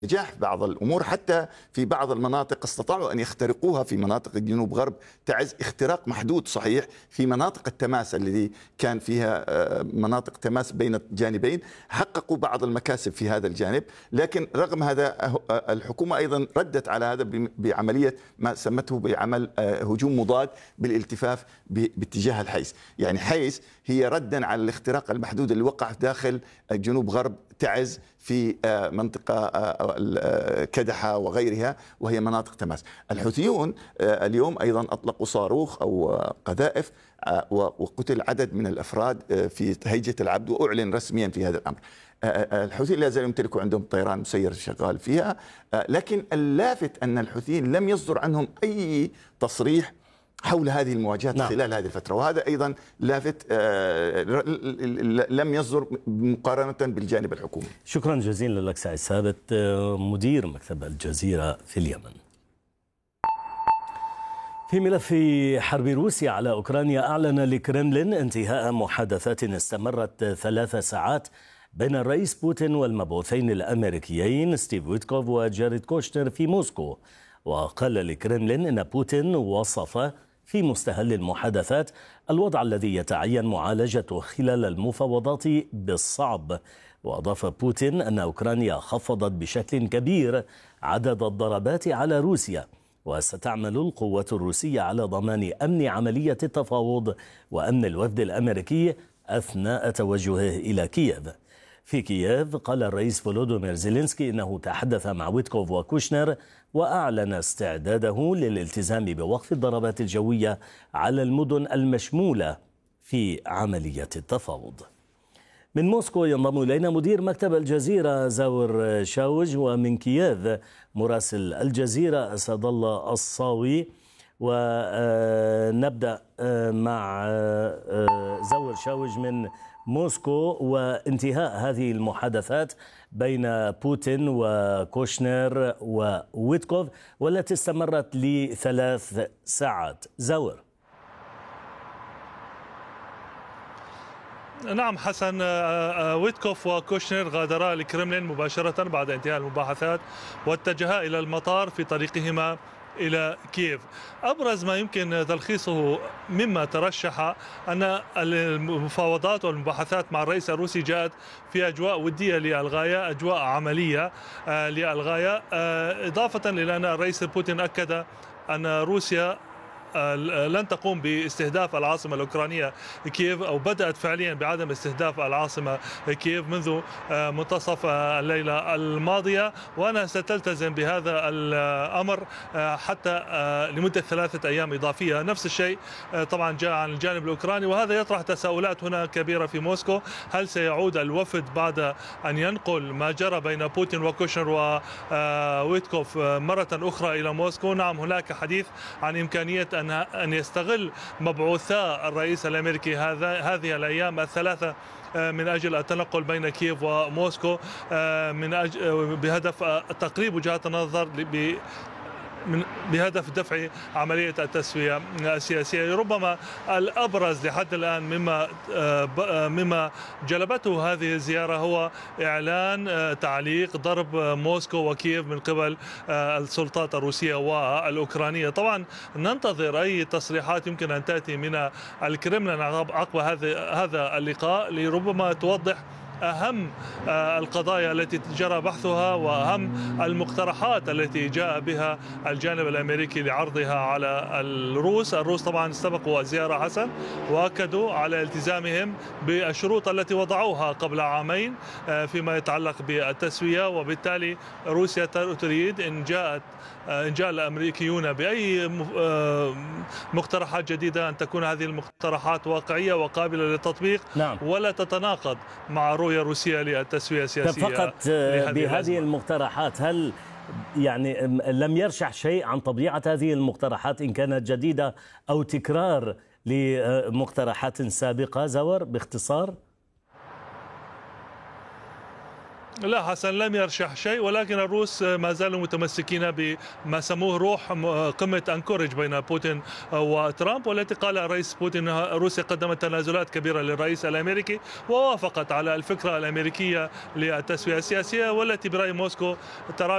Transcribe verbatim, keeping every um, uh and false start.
نجاح بعض الأمور، حتى في بعض المناطق استطاعوا أن يخترقوها في مناطق الجنوب غرب تعز، اختراق محدود صحيح في مناطق التماس الذي كان فيها مناطق تماس بين الجانبين، حققوا بعض المكاسب في هذا الجانب. لكن رغم هذا الحكومة أيضا ردت على هذا بعملية ما سمته بعمل هجوم مضاد بالالتفاف باتجاه الحيس. يعني حيس هي ردا على الاختراق المحدود اللي وقع داخل جنوب غرب تعز في منطقة كدحة وغيرها، وهي مناطق تماس. الحوثيون اليوم أيضا أطلقوا صاروخ أو قذائف وقتل عدد من الأفراد في هيجة العبد، وأعلن رسميا في هذا الأمر. الحوثيين لا زالوا يمتلكوا عندهم طيران مسير شغال فيها، لكن اللافت أن الحوثيين لم يصدر عنهم أي تصريح حول هذه المواجهات نعم. خلال هذه الفترة، وهذا أيضا لافت لم يصدر مقارنة بالجانب الحكومي. شكرا جزيلا لك سعيد ثابت، مدير مكتب الجزيرة في اليمن. في ملف حرب روسيا على أوكرانيا، أعلن الكرملين انتهاء محادثات استمرت ثلاث ساعات بين الرئيس بوتين والمبعوثين الأمريكيين ستيف ويتكوف وجاريد كوشنر في موسكو. وقال الكرملين إن بوتين وصف في مستهل المحادثات الوضع الذي يتعين معالجته خلال المفاوضات بالصعب. وأضاف بوتين أن أوكرانيا خفضت بشكل كبير عدد الضربات على روسيا، وستعمل القوات الروسية على ضمان أمن عملية التفاوض وأمن الوفد الأمريكي أثناء توجهه إلى كييف. في كييف قال الرئيس فولودومير زيلينسكي إنه تحدث مع ويتكوف وكوشنر وأعلن استعداده للالتزام بوقف الضربات الجوية على المدن المشمولة في عملية التفاوض. من موسكو ينضم إلينا مدير مكتب الجزيرة زاور شاوج، ومن كييف مراسل الجزيرة أسد الله الصاوي. ونبدأ مع زاور شاوج من موسكو وانتهاء هذه المحادثات بين بوتين وكوشنر وويتكوف والتي استمرت لثلاث ساعات. زاور. نعم حسن، ويتكوف وكوشنر غادرا الكرملين مباشرة بعد انتهاء المباحثات واتجها إلى المطار في طريقهما إلى كييف. أبرز ما يمكن تلخيصه مما ترشح أن المفاوضات والمباحثات مع الرئيس الروسي جاءت في أجواء ودية للغاية، أجواء عملية للغاية، إضافة إلى أن الرئيس بوتين أكد أن روسيا لن تقوم باستهداف العاصمة الأوكرانية كييف، أو بدأت فعليا بعدم استهداف العاصمة كييف منذ منتصف الليلة الماضية، وأنها ستلتزم بهذا الأمر حتى لمدة ثلاثة أيام إضافية. نفس الشيء طبعا جاء عن الجانب الأوكراني، وهذا يطرح تساؤلات هنا كبيرة في موسكو. هل سيعود الوفد بعد أن ينقل ما جرى بين بوتين وكوشنر وويتكوف مرة أخرى إلى موسكو؟ نعم، هناك حديث عن إمكانية أن يستغل مبعوثا الرئيس الأمريكي هذا هذه الأيام الثلاثة من أجل التنقل بين كييف وموسكو من أجل بهدف تقريب وجهات النظر ب من بهدف دفع عملية التسوية السياسية. ربما الأبرز لحد الآن مما مما جلبته هذه الزيارة هو إعلان تعليق ضرب موسكو وكييف من قبل السلطات الروسية والأوكرانية. طبعا ننتظر أي تصريحات يمكن أن تأتي من الكرملين عقب هذا هذا اللقاء لربما توضح أهم القضايا التي جرى بحثها وأهم المقترحات التي جاء بها الجانب الأمريكي لعرضها على الروس. الروس طبعا استبقوا الزيارة حسن وأكدوا على التزامهم بالشروط التي وضعوها قبل عامين فيما يتعلق بالتسوية، وبالتالي روسيا تريد إن جاءت إن جاء الأمريكيون بأي مقترحات جديدة أن تكون هذه المقترحات واقعية وقابلة للتطبيق نعم. ولا تتناقض مع رؤية روسية للتسوية السياسية. فقط بهذه المقترحات، هل يعني لم يرشح شيء عن طبيعة هذه المقترحات إن كانت جديدة أو تكرار لمقترحات سابقة؟ زور باختصار. لا حسن، لم يرشح شيء، ولكن الروس ما زالوا متمسكين بما سموه روح قمة أنكورج بين بوتين وترامب، والتي قال الرئيس بوتين روسيا قدمت تنازلات كبيرة للرئيس الأمريكي ووافقت على الفكرة الأمريكية للتسوية السياسية، والتي برأي موسكو ترى